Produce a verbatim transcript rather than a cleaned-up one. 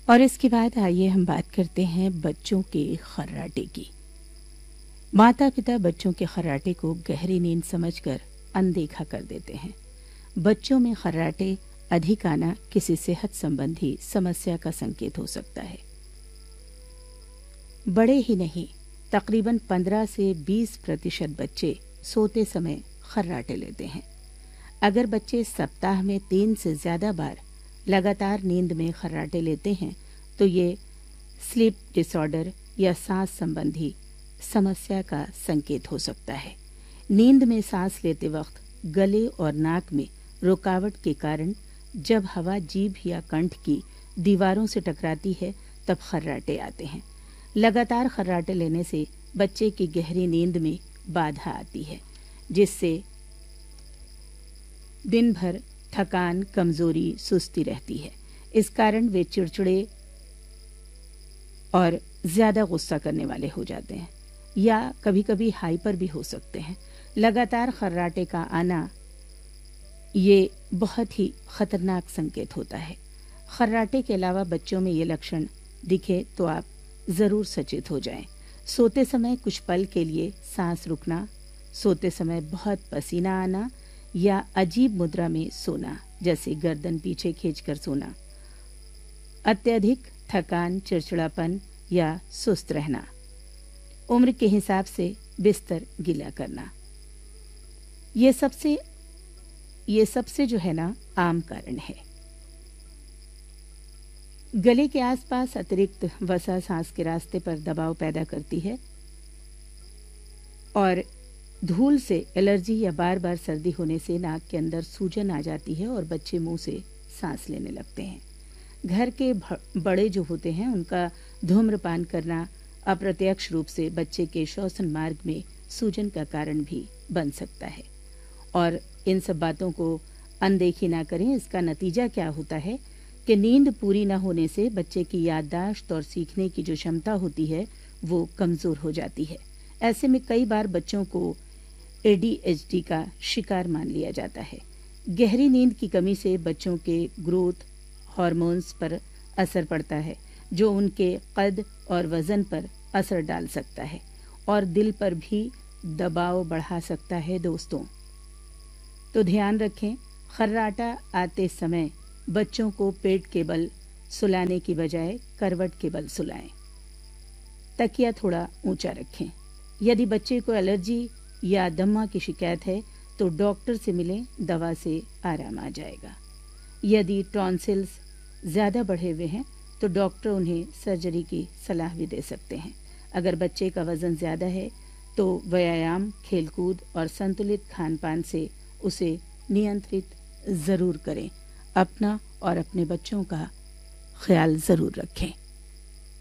और इसके बाद आइए हम बात करते हैं बच्चों के खर्राटे की। माता पिता बच्चों के खर्राटे को गहरी नींद समझकर अनदेखा कर देते हैं। बच्चों में खर्राटे अधिक आना किसी सेहत संबंधी समस्या का संकेत हो सकता है। बड़े ही नहीं, तकरीबन पंद्रह से बीस प्रतिशत बच्चे सोते समय खर्राटे लेते हैं। अगर बच्चे सप्ताह में तीन से ज्यादा बार लगातार नींद में खर्राटे लेते हैं तो ये स्लीप डिसऑर्डर या सांस संबंधी समस्या का संकेत हो सकता है। नींद में सांस लेते वक्त गले और नाक में रुकावट के कारण जब हवा जीभ या कंठ की दीवारों से टकराती है तब खर्राटे आते हैं। लगातार खर्राटे लेने से बच्चे की गहरी नींद में बाधा आती है, जिससे दिन भर थकान, कमजोरी, सुस्ती रहती है। इस कारण वे चिड़चिड़े और ज्यादा गुस्सा करने वाले हो जाते हैं या कभी-कभी हाइपर भी हो सकते हैं। लगातार खर्राटे का आना ये बहुत ही खतरनाक संकेत होता है। खर्राटे के अलावा बच्चों में ये लक्षण दिखे तो आप जरूर सचेत हो जाएं। सोते समय कुछ पल के लिए सांस रुकना, सोते समय बहुत पसीना आना या अजीब मुद्रा में सोना, जैसे गर्दन पीछे खींचकर सोना, अत्यधिक थकान, चिड़चिड़ापन या सुस्त रहना, उम्र के हिसाब से बिस्तर गीला करना, ये सबसे ये सबसे जो है ना आम कारण है। गले के आसपास अतिरिक्त वसा सांस के रास्ते पर दबाव पैदा करती है और धूल से एलर्जी या बार बार सर्दी होने से नाक के अंदर सूजन आ जाती है और बच्चे मुंह से सांस लेने लगते हैं। घर के बड़े जो होते हैं उनका धूम्रपान करना अप्रत्यक्ष रूप से बच्चे के श्वसन मार्ग में सूजन का कारण भी बन सकता है। और इन सब बातों को अनदेखी ना करें। इसका नतीजा क्या होता है कि नींद पूरी न होने से बच्चे की याददाश्त और सीखने की जो क्षमता होती है वो कमजोर हो जाती है। ऐसे में कई बार बच्चों को ए डी एच डी का शिकार मान लिया जाता है। गहरी नींद की कमी से बच्चों के ग्रोथ हार्मोन्स पर असर पड़ता है, जो उनके कद और वजन पर असर डाल सकता है और दिल पर भी दबाव बढ़ा सकता है। दोस्तों, तो ध्यान रखें, खर्राटा आते समय बच्चों को पेट के बल सुलाने की बजाय करवट के बल सुलाएं। तकिया थोड़ा ऊंचा रखें। यदि बच्चे को एलर्जी या दमा की शिकायत है तो डॉक्टर से मिलें, दवा से आराम आ जाएगा। यदि टॉन्सिल्स ज्यादा बढ़े हुए हैं तो डॉक्टर उन्हें सर्जरी की सलाह भी दे सकते हैं। अगर बच्चे का वजन ज्यादा है तो व्यायाम, खेलकूद और संतुलित खान-पान से उसे नियंत्रित जरूर करें। अपना और अपने बच्चों का ख्याल जरूर रखें।